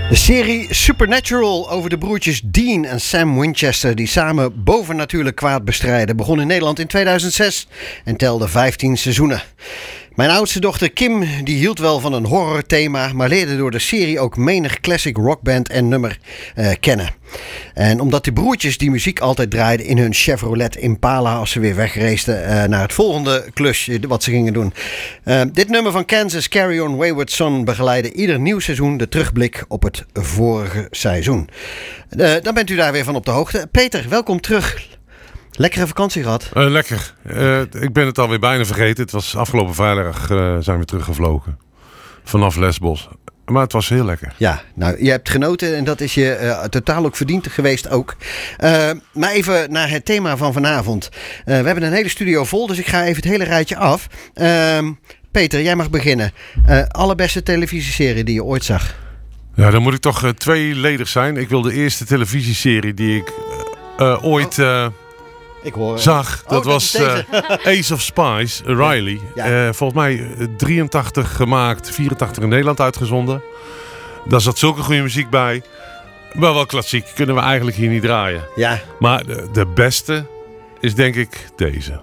De serie Supernatural over de broertjes Dean en Sam Winchester die samen bovennatuurlijk kwaad bestrijden begon in Nederland in 2006 en telde 15 seizoenen. Mijn oudste dochter Kim die hield wel van een horrorthema, maar leerde door de serie ook menig classic rockband en nummer kennen. En omdat die broertjes die muziek altijd draaiden in hun Chevrolet Impala als ze weer wegreisden naar het volgende klusje wat ze gingen doen. Dit nummer van Kansas, Carry On Wayward Son, begeleidde ieder nieuw seizoen de terugblik op het vorige seizoen. Dan bent u daar weer van op de hoogte. Peter, welkom terug. Lekkere vakantie gehad? Lekker. Ik ben het alweer bijna vergeten. Het was afgelopen vrijdag zijn we teruggevlogen. Vanaf Lesbos. Maar het was heel lekker. Ja, nou, je hebt genoten en dat is je totaal ook verdiend geweest ook. Maar even naar het thema van vanavond. We hebben een hele studio vol, dus ik ga even het hele rijtje af. Peter, jij mag beginnen. Allerbeste televisieserie die je ooit zag? Ja, dan moet ik toch tweeledig zijn. Ik wil de eerste televisieserie die ik ooit... Ik hoor, zag, dat was Ace of Spies, Riley. Ja. Volgens mij 83 gemaakt, 84 in Nederland uitgezonden. Daar zat zulke goede muziek bij. Maar wel klassiek, kunnen we eigenlijk hier niet draaien. Ja. Maar de beste is denk ik deze.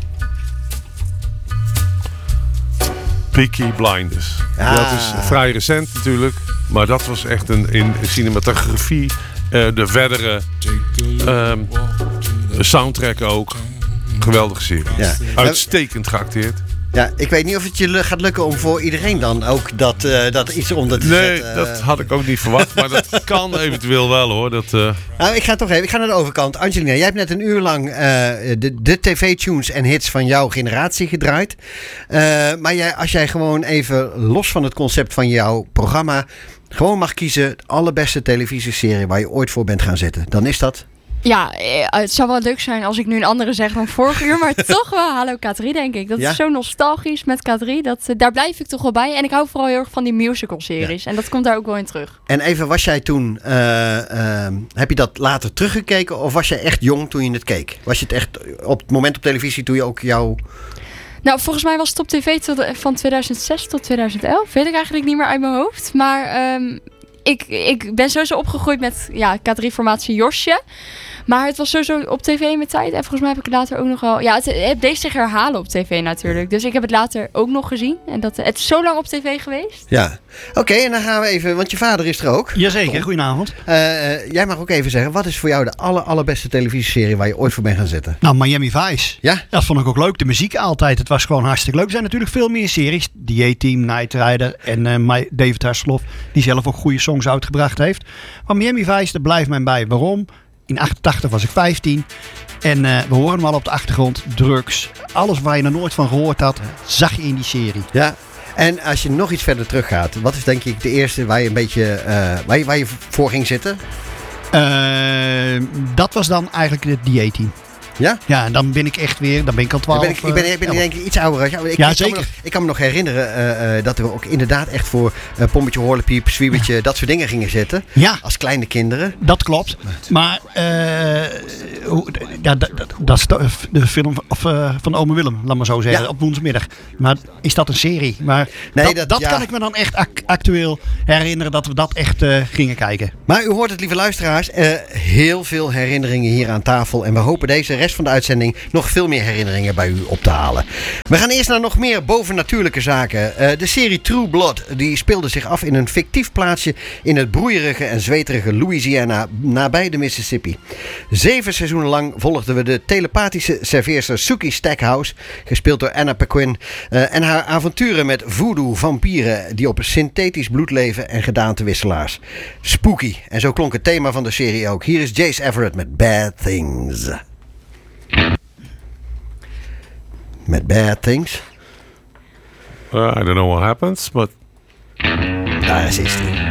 Peaky Blinders. Ja. Dat is vrij recent natuurlijk. Maar dat was echt in cinematografie. De verdere soundtrack ook. Geweldige serie. Ja. Uitstekend geacteerd. Ja, ik weet niet of het je gaat lukken om voor iedereen dan ook dat iets onder te zetten. Nee, dat had ik ook niet verwacht. Maar dat kan eventueel wel hoor. Nou, ik ga naar de overkant. Angelina, jij hebt net een uur lang de tv-tunes en hits van jouw generatie gedraaid. Maar als jij gewoon even los van het concept van jouw programma gewoon mag kiezen de allerbeste televisieserie waar je ooit voor bent gaan zitten, dan is dat? Ja, het zou wel leuk zijn als ik nu een andere zeg dan vorig uur, maar toch wel Hallo K3 denk ik. Dat is zo nostalgisch met K3, daar blijf ik toch wel bij. En ik hou vooral heel erg van die musical series en dat komt daar ook wel in terug. En even, was jij toen, heb je dat later teruggekeken of was jij echt jong toen je het keek? Was je het echt op het moment op televisie toen je ook jouw... Nou, volgens mij was het op tv van 2006 tot 2011. Weet ik eigenlijk niet meer uit mijn hoofd. Maar ik ben sowieso opgegroeid met K3-formatie Josje. Maar het was sowieso op tv in mijn tijd. En volgens mij heb ik het later ook nog wel... Ja, het bleef zich herhalen op tv natuurlijk. Dus ik heb het later ook nog gezien. En het is zo lang op tv geweest. Ja. Oké, en dan gaan we even... Want je vader is er ook. Jazeker, goedenavond. Jij mag ook even zeggen... Wat is voor jou de allerbeste televisieserie waar je ooit voor bent gaan zitten? Nou, Miami Vice. Ja? Dat vond ik ook leuk. De muziek altijd. Het was gewoon hartstikke leuk. Er zijn natuurlijk veel meer series. The A-Team, Knight Rider en David Hasselhoff. Die zelf ook goede songs uitgebracht heeft. Maar Miami Vice, daar blijft mij bij. Waarom? In 88 was ik 15 en we horen hem al op de achtergrond. Drugs, alles waar je nog nooit van gehoord had, zag je in die serie. Ja, en als je nog iets verder teruggaat, wat is denk ik de eerste waar je een beetje waar je voor ging zitten? Dat was dan eigenlijk de dieetteam. Ja? Ja, en dan ben ik echt weer, dan ben ik al 12. Ik ben denk ik iets ouder. Zeker. Ik kan me nog herinneren dat we ook inderdaad echt voor Pommetje, Horlepiep, Zwiebertje, dat soort dingen gingen zitten. Ja. Als kleine kinderen. Dat klopt. Maar dat is de film van Ome Willem, laat maar zo zeggen, op woensdagmiddag. Maar is dat een serie? Maar nee, dat kan ik me dan echt actueel herinneren dat we dat echt gingen kijken. Maar u hoort het, lieve luisteraars, heel veel herinneringen hier aan tafel. En we hopen deze rest van de uitzending nog veel meer herinneringen bij u op te halen. We gaan eerst naar nog meer bovennatuurlijke zaken. De serie True Blood die speelde zich af in een fictief plaatsje in het broeierige en zweterige Louisiana nabij de Mississippi. 7 seizoenen lang volgden we de telepathische serveerster Sookie Stackhouse, gespeeld door Anna Paquin, en haar avonturen met voodoo vampieren die op synthetisch bloed leven en gedaantewisselaars. Spooky. En zo klonk het thema van de serie ook. Hier is Jace Everett met Bad Things. Met Bad Things. I don't know what happens, but... Daar is hij.